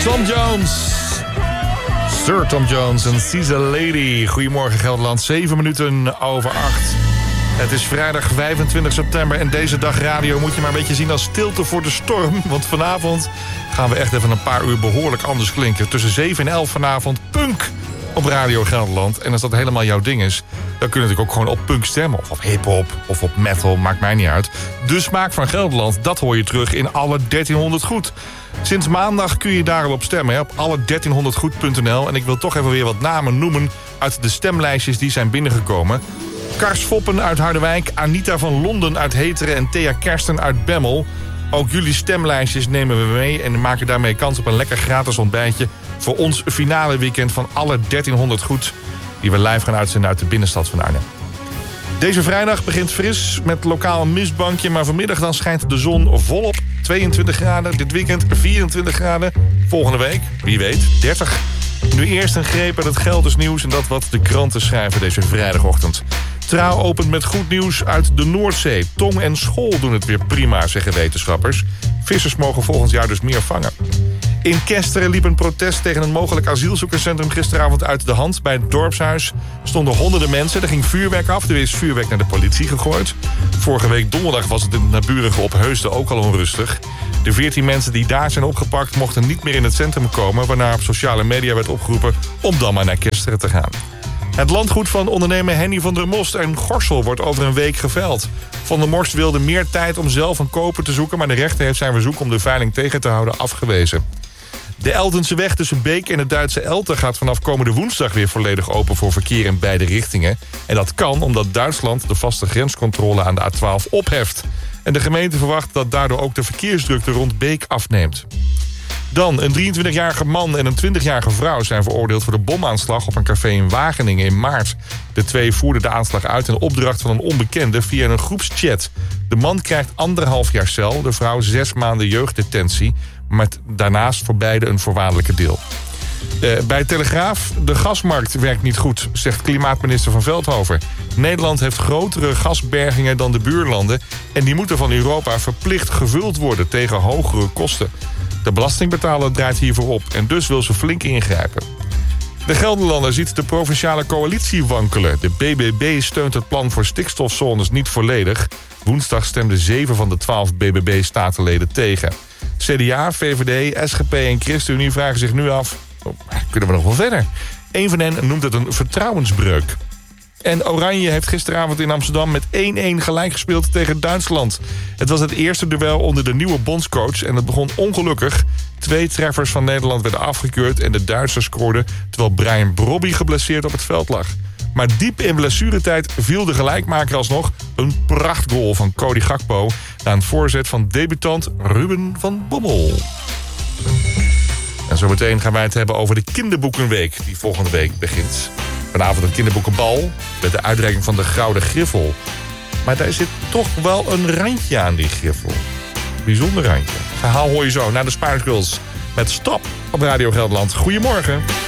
Tom Jones. Sir Tom Jones en Caesar Lady. Goedemorgen Gelderland, 7 minuten over 8. Het is vrijdag 25 september en deze dag radio moet je maar een beetje zien als stilte voor de storm. Want vanavond gaan we echt even een paar uur behoorlijk anders klinken. Tussen 7 en 11 vanavond punk op Radio Gelderland. En als dat helemaal jouw ding is, dan kun je natuurlijk ook gewoon op punk stemmen. Of op hiphop, of op metal, maakt mij niet uit. De smaak van Gelderland, dat hoor je terug in alle 1300 goed. Sinds maandag kun je daarop op stemmen, hè, op alle1300goed.nl. En ik wil toch even weer wat namen noemen uit de stemlijstjes die zijn binnengekomen. Kars Foppen uit Harderwijk, Anita van Londen uit Heteren en Thea Kersten uit Bemmel. Ook jullie stemlijstjes nemen we mee en maken daarmee kans op een lekker gratis ontbijtje voor ons finale weekend van alle 1300 goed die we live gaan uitzenden uit de binnenstad van Arnhem. Deze vrijdag begint fris met lokaal een mistbankje, maar vanmiddag dan schijnt de zon volop. 22 graden, dit weekend 24 graden. Volgende week, wie weet, 30. Nu eerst een greep uit het Gelders nieuws en dat wat de kranten schrijven deze vrijdagochtend. Trouw opent met goed nieuws uit de Noordzee. Tong en School doen het weer prima, zeggen wetenschappers. Vissers mogen volgend jaar dus meer vangen. In Kesteren liep een protest tegen een mogelijk asielzoekerscentrum gisteravond uit de hand. Bij het dorpshuis stonden honderden mensen. Er ging vuurwerk af. Er is vuurwerk naar de politie gegooid. Vorige week donderdag was het in het naburige Opheusden ook al onrustig. De 14 mensen die daar zijn opgepakt mochten niet meer in het centrum komen, waarna op sociale media werd opgeroepen om dan maar naar Kesteren te gaan. Het landgoed van ondernemer Henny van der Most en Gorssel wordt over een week geveild. Van der Most wilde meer tijd om zelf een koper te zoeken, maar de rechter heeft zijn verzoek om de veiling tegen te houden afgewezen. De Eldense weg tussen Beek en het Duitse Elten gaat vanaf komende woensdag weer volledig open voor verkeer in beide richtingen. En dat kan omdat Duitsland de vaste grenscontrole aan de A12 opheft. En de gemeente verwacht dat daardoor ook de verkeersdrukte rond Beek afneemt. Dan, een 23-jarige man en een 20-jarige vrouw zijn veroordeeld voor de bomaanslag op een café in Wageningen in maart. De twee voerden de aanslag uit in opdracht van een onbekende via een groepschat. De man krijgt 1,5 jaar cel, de vrouw 6 maanden jeugddetentie, met daarnaast voor beide een voorwaardelijke deel. Bij Telegraaf, de gasmarkt werkt niet goed, zegt klimaatminister Van Veldhoven. Nederland heeft grotere gasbergingen dan de buurlanden en die moeten van Europa verplicht gevuld worden tegen hogere kosten. De belastingbetaler draait hiervoor op en dus wil ze flink ingrijpen. De Gelderlander ziet de provinciale coalitie wankelen. De BBB steunt het plan voor stikstofzones niet volledig. Woensdag stemden 7 van de 12 BBB-statenleden tegen. CDA, VVD, SGP en ChristenUnie vragen zich nu af, kunnen we nog wel verder? Eén van hen noemt het een vertrouwensbreuk. En Oranje heeft gisteravond in Amsterdam met 1-1 gelijk gespeeld tegen Duitsland. Het was het eerste duel onder de nieuwe bondscoach en het begon ongelukkig. 2 treffers van Nederland werden afgekeurd en de Duitsers scoorden terwijl Brian Brobby geblesseerd op het veld lag. Maar diep in blessuretijd viel de gelijkmaker alsnog. Een prachtgoal van Cody Gakpo na een voorzet van debutant Ruben van Bommel. En zometeen gaan wij het hebben over de kinderboekenweek die volgende week begint. Vanavond een kinderboekenbal met de uitreiking van de Gouden Griffel. Maar daar zit toch wel een randje aan die griffel. Bijzonder randje. Verhaal hoor je zo naar de Spice Girls met Stop op Radio Gelderland. Goedemorgen.